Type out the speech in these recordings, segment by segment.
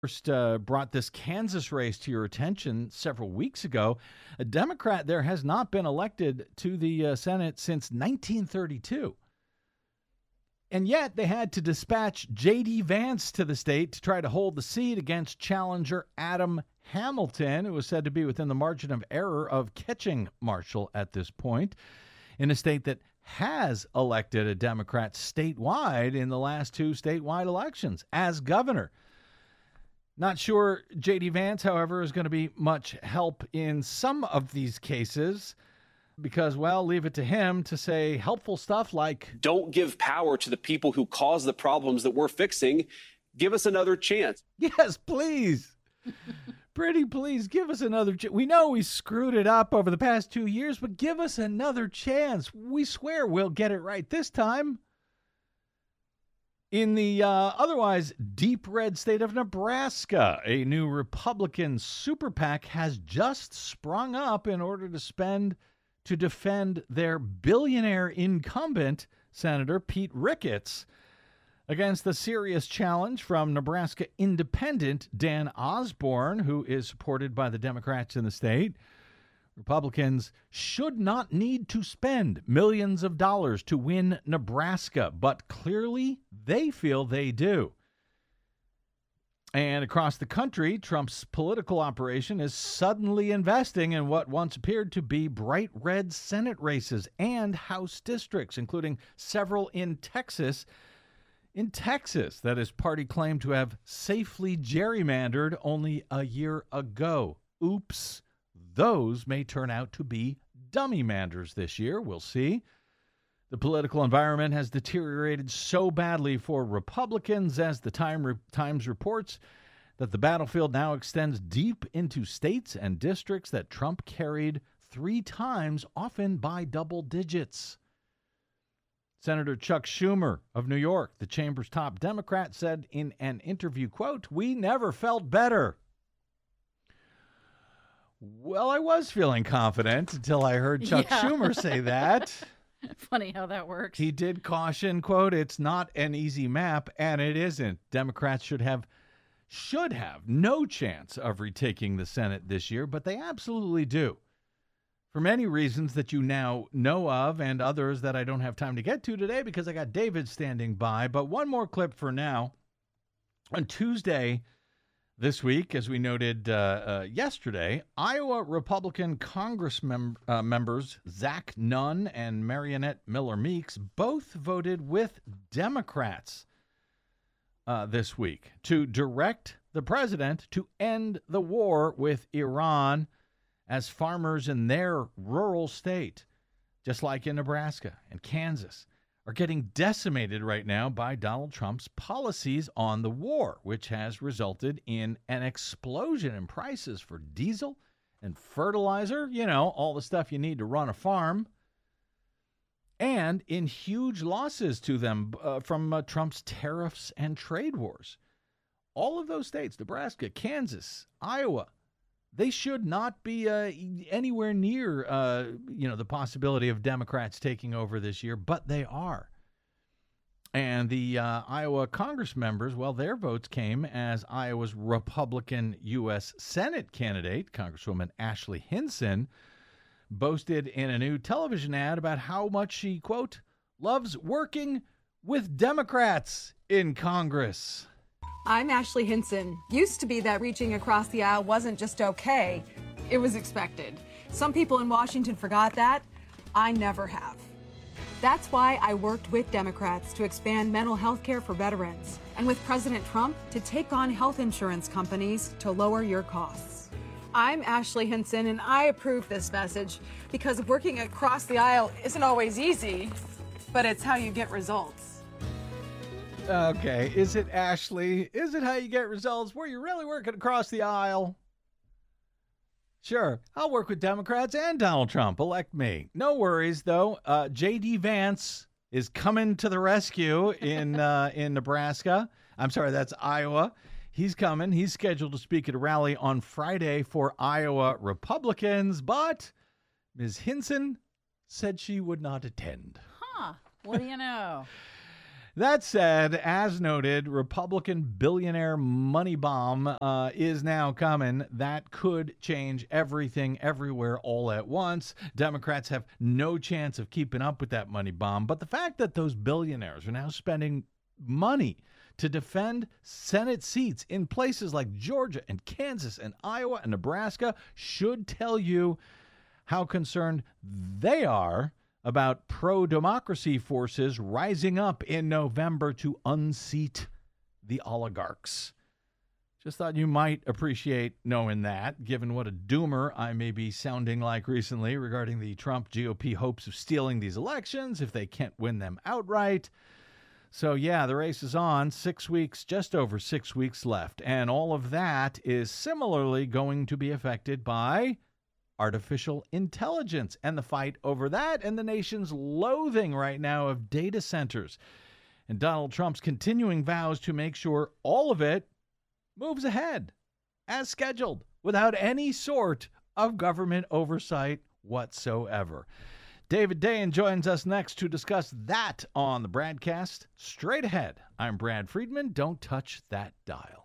First brought this Kansas race to your attention several weeks ago. A Democrat there has not been elected to the Senate since 1932. And yet they had to dispatch J.D. Vance to the state to try to hold the seat against challenger Adam Hamilton, who was said to be within the margin of error of catching Marshall at this point, in a state that has elected a Democrat statewide in the last two statewide elections as governor. Not sure J.D. Vance, however, is going to be much help in some of these cases because, well, leave it to him to say helpful stuff like, don't give power to the people who cause the problems that we're fixing. Give us another chance. Yes, please. Pretty please, give us another chance. We know we screwed it up over the past 2 years, but give us another chance. We swear we'll get it right this time. In the otherwise deep red state of Nebraska, a new Republican super PAC has just sprung up in order to defend their billionaire incumbent, Senator Pete Ricketts, against the serious challenge from Nebraska Independent Dan Osborne, who is supported by the Democrats in the state. Republicans should not need to spend millions of dollars to win Nebraska, but clearly they feel they do. And across the country, Trump's political operation is suddenly investing in what once appeared to be bright red Senate races and House districts, including several in Texas. That his party claimed to have safely gerrymandered only a year ago. Oops. Those may turn out to be dummy manders this year. We'll see. The political environment has deteriorated so badly for Republicans, as the Times reports, that the battlefield now extends deep into states and districts that Trump carried 3 times, often by double digits. Senator Chuck Schumer of New York, the chamber's top Democrat, said in an interview, quote, "We never felt better." Well, I was feeling confident until I heard Chuck Schumer say that. Funny how that works. He did caution, quote, "It's not an easy map," and it isn't. Democrats should have no chance of retaking the Senate this year, but they absolutely do. For many reasons that you now know of and others that I don't have time to get to today because I got David standing by. But one more clip for now. On Tuesday this week, as we noted yesterday, Iowa Republican Congress members Zach Nunn and Marionette Miller Meeks both voted with Democrats this week to direct the president to end the war with Iran, as farmers in their rural state, just like in Nebraska and Kansas, are getting decimated right now by Donald Trump's policies on the war, which has resulted in an explosion in prices for diesel and fertilizer, all the stuff you need to run a farm, and in huge losses to them from Trump's tariffs and trade wars. All of those states, Nebraska, Kansas, Iowa, they should not be anywhere near, the possibility of Democrats taking over this year, but they are. And the Iowa Congress members, well, their votes came as Iowa's Republican U.S. Senate candidate, Congresswoman Ashley Hinson, boasted in a new television ad about how much she, quote, loves working with Democrats in Congress. I'm Ashley Hinson. Used to be that reaching across the aisle wasn't just okay, it was expected. Some people in Washington forgot that. I never have. That's why I worked with Democrats to expand mental health care for veterans, and with President Trump to take on health insurance companies to lower your costs. I'm Ashley Hinson, and I approve this message because working across the aisle isn't always easy, but it's how you get results. Okay, is it, Ashley? Is it how you get results? Were you really working across the aisle? Sure, I'll work with Democrats and Donald Trump. Elect me. No worries, though. J.D. Vance is coming to the rescue in Nebraska. I'm sorry, that's Iowa. He's coming. He's scheduled to speak at a rally on Friday for Iowa Republicans, but Ms. Hinson said she would not attend. Huh. What do you know? That said, as noted, Republican billionaire money bomb is now coming. That could change everything everywhere all at once. Democrats have no chance of keeping up with that money bomb. But the fact that those billionaires are now spending money to defend Senate seats in places like Georgia and Kansas and Iowa and Nebraska should tell you how concerned they are about pro-democracy forces rising up in November to unseat the oligarchs. Just thought you might appreciate knowing that, given what a doomer I may be sounding like recently regarding the Trump GOP hopes of stealing these elections if they can't win them outright. So yeah, the race is on. 6 weeks, just over 6 weeks left. And all of that is similarly going to be affected by artificial intelligence and the fight over that and the nation's loathing right now of data centers. And Donald Trump's continuing vows to make sure all of it moves ahead as scheduled without any sort of government oversight whatsoever. David Dayen joins us next to discuss that on the Bradcast. Straight ahead, I'm Brad Friedman. Don't touch that dial.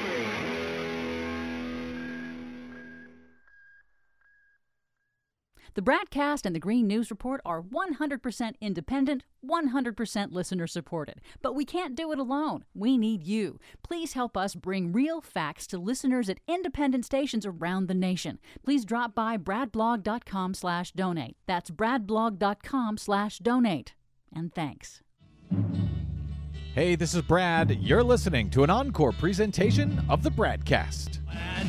The Bradcast and the Green News Report are 100% independent, 100% listener supported. But we can't do it alone. We need you. Please help us bring real facts to listeners at independent stations around the nation. Please drop by bradblog.com/donate. That's bradblog.com/donate. And thanks. Hey, this is Brad. You're listening to an encore presentation of the Bradcast.